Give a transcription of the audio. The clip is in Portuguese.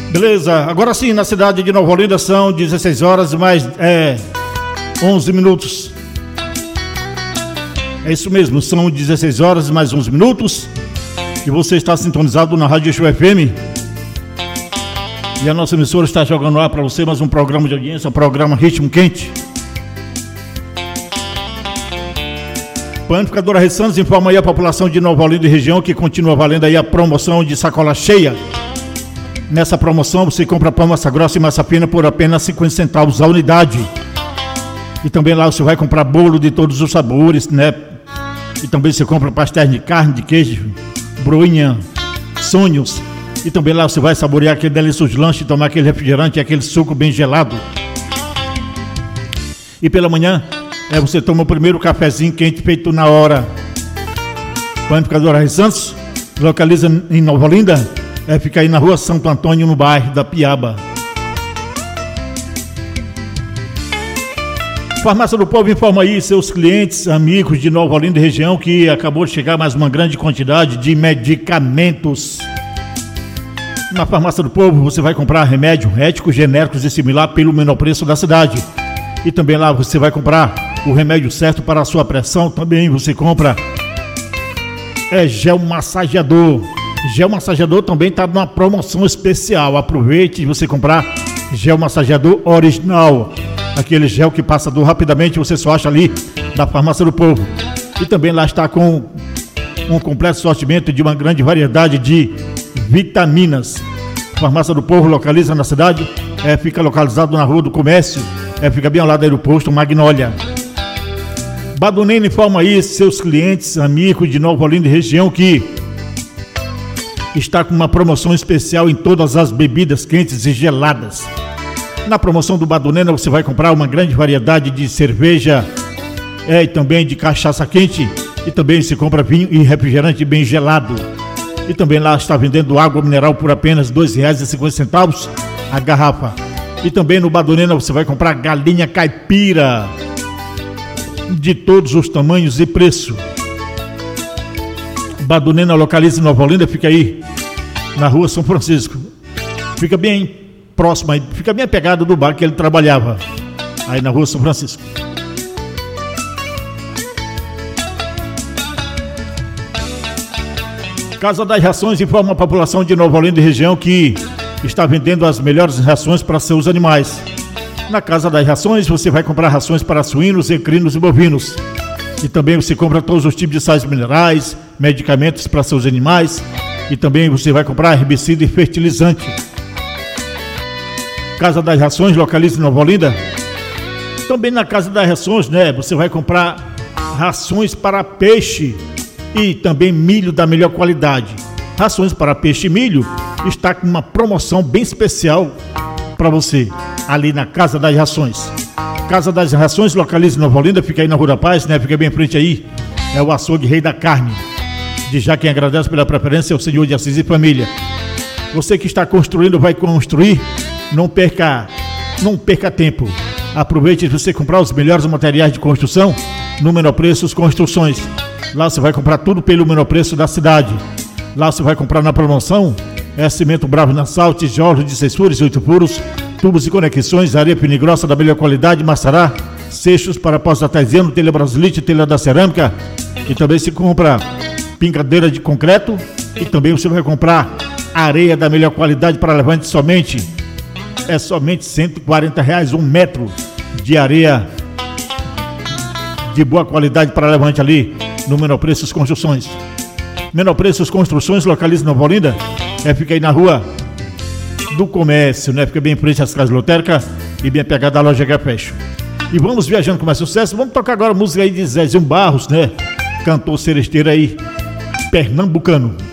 Beleza, agora sim, na cidade de Nova Olinda são 16 horas mais 11 minutos. É isso mesmo, são 16 horas mais 11 minutos. E você está sintonizado na Rádio Exu FM. E a nossa emissora está jogando lá para você mais um programa de audiência, o programa Ritmo Quente. Panificadora Ressantos informa aí a população de Nova Olinda e região que continua valendo aí a promoção de sacola cheia. Nessa promoção você compra pão, massa grossa e massa fina por apenas 50 centavos a unidade. E também lá você vai comprar bolo de todos os sabores, né? E também você compra pastéis de carne, de queijo, broinha, sonhos. E também lá você vai saborear aquele delicioso lanche, tomar aquele refrigerante, aquele suco bem gelado. E pela manhã, você toma o primeiro cafezinho quente feito na hora. Panificadora Ressantos, localiza em Nova Olinda. Fica aí na rua Santo Antônio, no bairro da Piaba. Farmácia do Povo informa aí seus clientes, amigos de Nova Olinda e região que acabou de chegar mais uma grande quantidade de medicamentos. Na Farmácia do Povo você vai comprar remédio éticos, genéricos e similar pelo menor preço da cidade. E também lá você vai comprar o remédio certo para a sua pressão. Também você compra gel massageador. Gel massageador também está numa promoção especial. Aproveite e você comprar gel massageador original. Aquele gel que passa dor rapidamente, você só acha ali na Farmácia do Povo. E também lá está com um completo sortimento de uma grande variedade de vitaminas. Farmácia do Povo localiza na cidade, fica localizado na Rua do Comércio, fica bem ao lado aí do posto Magnólia. Badunene informa aí seus clientes, amigos de Nova Olinda e região que está com uma promoção especial em todas as bebidas quentes e geladas. Na promoção do Badunena você vai comprar uma grande variedade de cerveja e também de cachaça quente. E também se compra vinho e refrigerante bem gelado. E também lá está vendendo água mineral por apenas R$ 2,50 a garrafa. E também no Badunena você vai comprar galinha caipira de todos os tamanhos e preço. Badunena localiza em Nova Olinda, fica aí na rua São Francisco. Fica bem próximo aí, fica bem apegado do bar que ele trabalhava, aí na rua São Francisco. Casa das Rações informa a população de Nova Olinda e região que está vendendo as melhores rações para seus animais. Na Casa das Rações você vai comprar rações para suínos, equinos e bovinos. E também você compra todos os tipos de sais minerais, medicamentos para seus animais. E também você vai comprar herbicida e fertilizante. Casa das Rações localiza em Nova Olinda. Também na Casa das Rações, você vai comprar rações para peixe e também milho da melhor qualidade. Rações para peixe e milho está com uma promoção bem especial para você, ali na Casa das Rações. Casa das Rações localiza em Nova Olinda, fica aí na Rua da Paz, fica bem em frente aí, é o açougue Rei da Carne. De já quem agradece pela preferência é o Senhor de Assis e família. Você que está construindo, vai construir, não perca tempo. Aproveite você comprar os melhores materiais de construção no menor preço Construções. Lá você vai comprar tudo pelo menor preço da cidade. Lá você vai comprar na promoção cimento Bravo Nassau, tijolos de 6 furos e 8 furos, tubos e conexões, areia fina e grossa da melhor qualidade, maçará, seixos para pós artesiano, telha brasilite, telha da cerâmica. E também se compra pingadeira de concreto. E também você vai comprar areia da melhor qualidade para levante somente R$140 1 metro de areia de boa qualidade para levante ali no Menor Preços Construções. Menor Preços Construções localiza em Nova Olinda, fica aí na Rua do Comércio, fica bem em frente às casas lotéricas e bem pegada da loja Gafecho. E vamos viajando com mais sucesso. Vamos tocar agora a música aí de Zezinho Barros, cantor seresteiro aí, pernambucano.